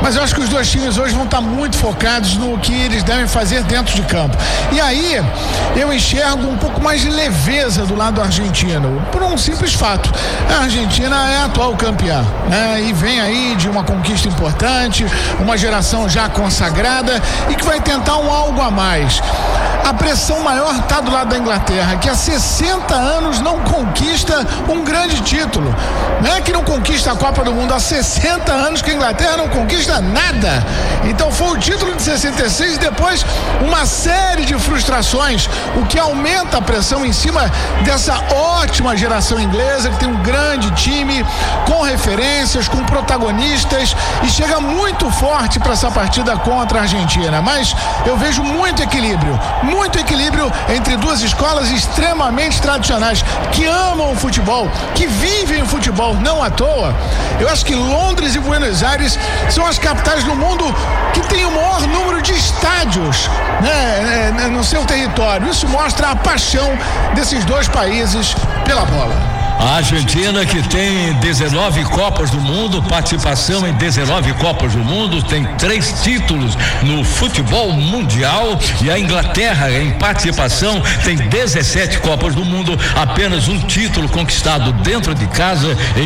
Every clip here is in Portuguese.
Mas eu acho que os dois times hoje vão estar muito focados no que eles devem fazer dentro de campo. E aí eu enxergo um pouco mais de leveza do lado argentino, por um simples fato: a Argentina é a atual campeã, né? E vem aí de uma conquista importante, uma geração já consagrada e que vai tentar um algo a mais. A pressão maior está do lado da Inglaterra, que há 60 anos não conquista um grande título. Não é que não conquista a Copa do Mundo, há 60 anos que a Inglaterra não conquista nada. Então foi o título de 66 e depois uma série de frustrações, o que aumenta a pressão em cima dessa ótima geração inglesa, que tem um grande time, com referências, com protagonistas, e chega muito forte para essa partida contra a Argentina. Mas eu vejo muito equilíbrio entre duas escolas extremamente tradicionais, que amam o futebol, que vivem o futebol, não à toa. Eu acho que Londres e Buenos Aires são as capitais do mundo que tem o maior número de estádios, né, no seu território. Isso mostra a paixão desses dois países pela bola. A Argentina, que tem 19 Copas do Mundo, participação em 19 Copas do Mundo, tem 3 títulos no futebol mundial, e a Inglaterra, em participação, tem 17 Copas do Mundo, apenas um título conquistado dentro de casa em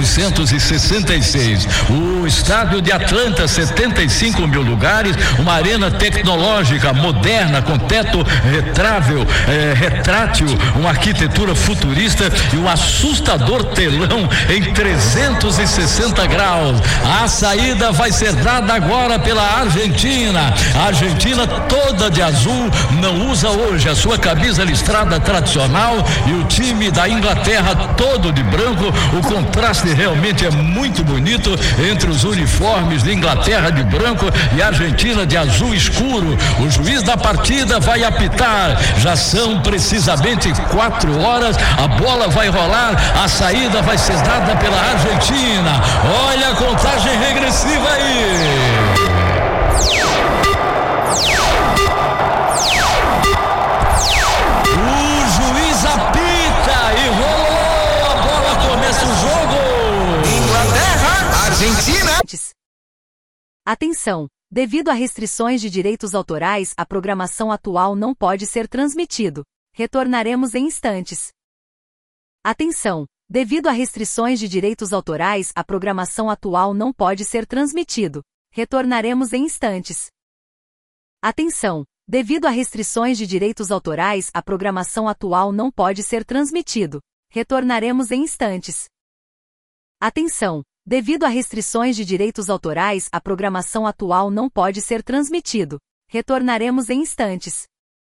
1966. O estádio de Atlanta, 75 mil lugares, uma arena tecnológica, moderna, com teto retrátil, uma arquitetura futurista e um assustador telão em 360 graus. A saída vai ser dada agora pela Argentina. A Argentina toda de azul, não usa hoje a sua camisa listrada tradicional, e o time da Inglaterra todo de branco. O contraste realmente é muito bonito entre os uniformes de Inglaterra de branco e Argentina de azul escuro. O juiz da partida vai apitar. Já são precisamente 4 horas. A bola vai rolar. A saída vai ser dada pela Argentina. Olha a contagem regressiva aí. O juiz apita e rolou. A bola, começa o jogo. Inglaterra, Argentina. Atenção! Devido a restrições de direitos autorais, a programação atual não pode ser transmitido. Retornaremos em instantes. Atenção! Devido a restrições de direitos autorais, a programação atual não pode ser transmitido. Retornaremos em instantes. Atenção! Devido a restrições de direitos autorais, a programação atual não pode ser transmitido. Retornaremos em instantes. Atenção! Devido a restrições de direitos autorais, a programação atual não pode ser transmitido. Retornaremos em instantes.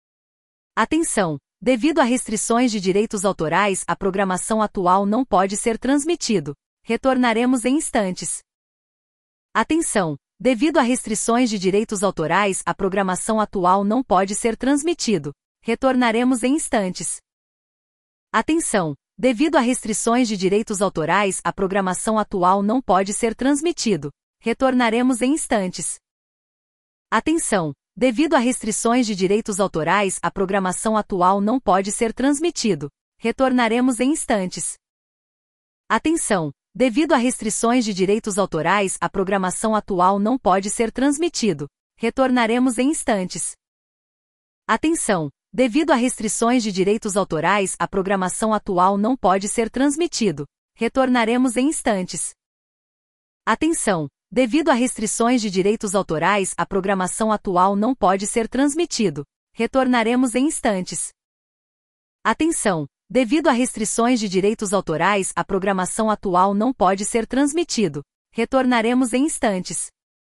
Atenção! Devido a restrições de direitos autorais, a programação atual não pode ser transmitido. Retornaremos em instantes. Atenção! Devido a restrições de direitos autorais, a programação atual não pode ser transmitido. Retornaremos em instantes. Atenção! Devido a restrições de direitos autorais, a programação atual não pode ser transmitido. Retornaremos em instantes. Atenção! Devido a restrições de direitos autorais, a programação atual não pode ser transmitido. Retornaremos em instantes. Atenção! Devido a restrições de direitos autorais, a programação atual não pode ser transmitido. Retornaremos em instantes. Atenção! Devido a restrições de direitos autorais, a programação atual não pode ser transmitido. Retornaremos em instantes. Atenção! Devido a restrições de direitos autorais, a programação atual não pode ser transmitido. Retornaremos em instantes. Atenção! Devido a restrições de direitos autorais, a programação atual não pode ser transmitido. Retornaremos em instantes.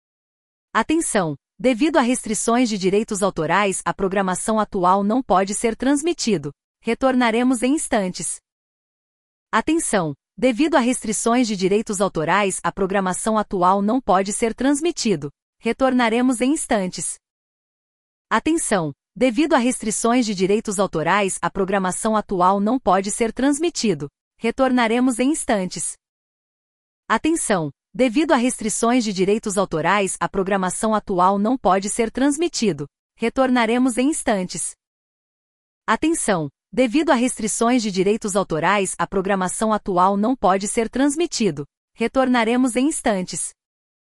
Atenção! Devido a restrições de direitos autorais, a programação atual não pode ser transmitido. Retornaremos em instantes. Atenção! Devido a restrições de direitos autorais, a programação atual não pode ser transmitido. Retornaremos em instantes. Atenção! Devido a restrições de direitos autorais, a programação atual não pode ser transmitido. Retornaremos em instantes. Atenção! Devido a restrições de direitos autorais, a programação atual não pode ser transmitido. Retornaremos em instantes. Atenção! Devido a restrições de direitos autorais, a programação atual não pode ser transmitido. Retornaremos em instantes.